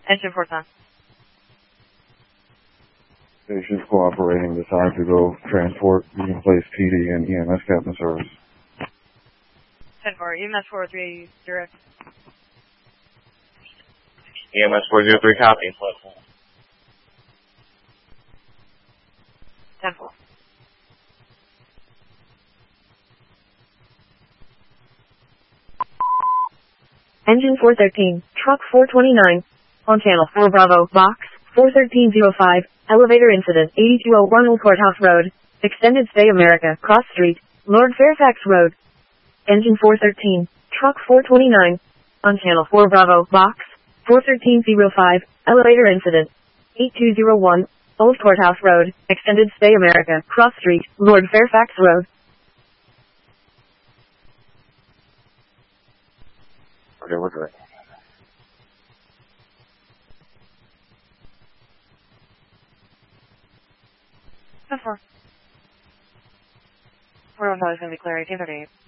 Engine 410. Station's cooperating. Decide to go transport. You can place PD and EMS captain service. 10-4, EMS 403 direct. EMS 403 copy. 10-4. Engine 413, truck 429, on channel 4 Bravo, box 41305, elevator incident 8201 Old Courthouse Road, extended stay America, cross street, Lord Fairfax Road. Engine 413, truck 429, on channel 4 Bravo, box 41305, elevator incident 8201 Old Courthouse Road, extended stay America, cross street, Lord Fairfax Road. Okay, we're good. Ten-4. 405 is going to be clear, 1838.